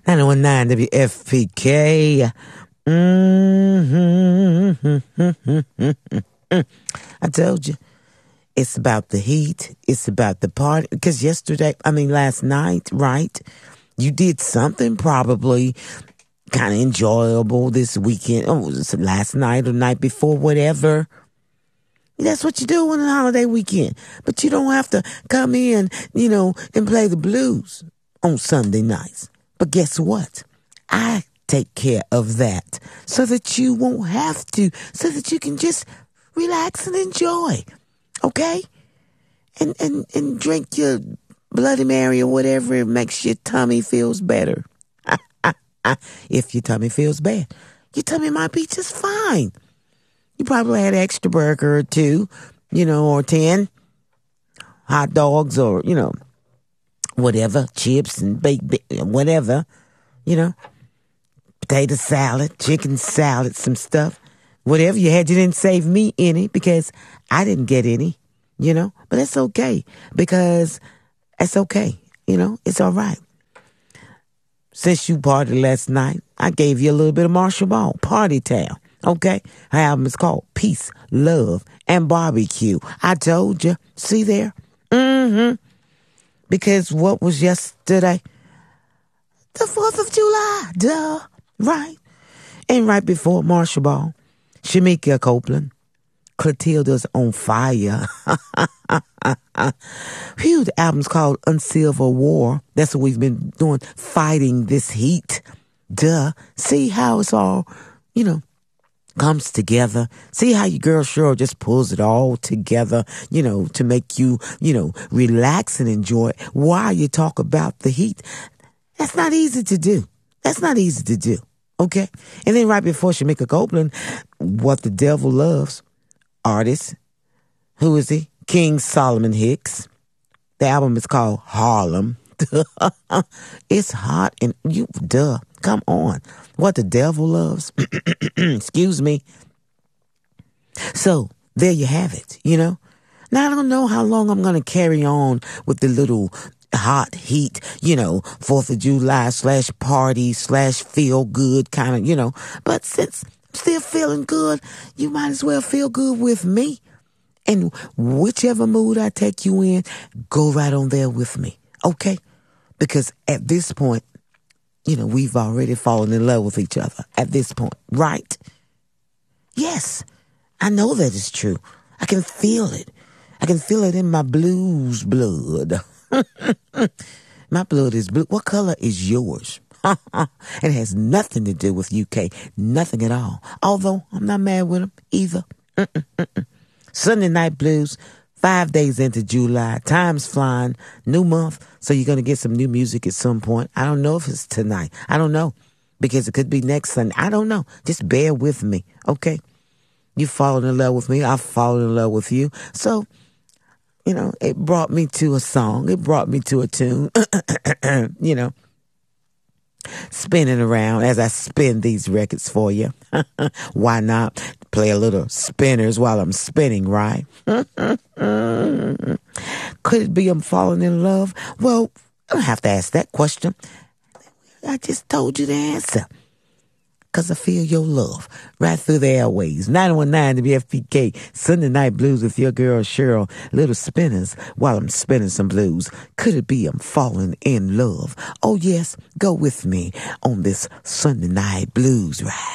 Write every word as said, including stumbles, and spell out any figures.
nine oh nine W F P K. Mm-hmm. I told you. It's about the heat. It's about the party. Because yesterday, I mean last night, right? You did something probably kind of enjoyable this weekend. Oh, was it last night or night before, whatever. That's what you do on a holiday weekend. But you don't have to come in, you know, and play the blues on Sunday nights. But guess what? I take care of that so that you won't have to, so that you can just relax and enjoy. Okay? And, and, and drink your Bloody Mary or whatever it makes your tummy feels better. If your tummy feels bad, your tummy might be just fine. You probably had an extra burger or two, you know, or ten hot dogs or, you know, whatever, chips and baked, whatever, you know, potato salad, chicken salad, some stuff. Whatever you had, you didn't save me any because I didn't get any, you know, but it's okay because it's okay, you know, it's all right. Since you partied last night, I gave you a little bit of Marshall Ball, Party Town, okay? Her album is called Peace, Love, and Barbecue. I told you. See there? Mm-hmm. Because what was yesterday? The fourth of July, duh, right? And right before Marshall Ball, Shamika Copeland, Clotilda's on Fire. Phew, the album's called Uncivil War. That's what we've been doing, fighting this heat. Duh. See how it's all, you know, comes together. See how your girl Cheryl just pulls it all together, you know, to make you, you know, relax and enjoy it while you talk about the heat. That's not easy to do. That's not easy to do. Okay? And then right before Shamika Copeland, What the Devil Loves, artist, who is he? King Solomon Hicks. The album is called Harlem. It's hot and you, duh, come on. What the Devil Loves. Excuse me. So, there you have it, you know. Now, I don't know how long I'm going to carry on with the little hot heat, you know, fourth of July slash party slash feel good kind of, you know. But since I'm still feeling good, you might as well feel good with me. And whichever mood I take you in, go right on there with me, okay? Because at this point, you know, we've already fallen in love with each other at this point, right? Yes, I know that is true. I can feel it. I can feel it in my blues blood. My blood is blue. What color is yours? It has nothing to do with U K. Nothing at all. Although I'm not mad with them either. Mm-mm, mm-mm. Sunday Night Blues, five days into July. Time's flying. New month. So you're going to get some new music at some point. I don't know if it's tonight. I don't know. Because it could be next Sunday. I don't know. Just bear with me. Okay? You've fallen in love with me. I've fallen in love with you. So, you know, it brought me to a song. It brought me to a tune. You know. Spinning around as I spin these records for you. Why not play a little spinners while I'm spinning, right? Could it be I'm falling in love? Well, I don't have to ask that question. I just told you the answer. Because I feel your love right through the airways. nine one nine W F P K, Sunday Night Blues with your girl Cheryl. Little spinners while I'm spinning some blues. Could it be I'm falling in love? Oh yes, go with me on this Sunday Night Blues ride.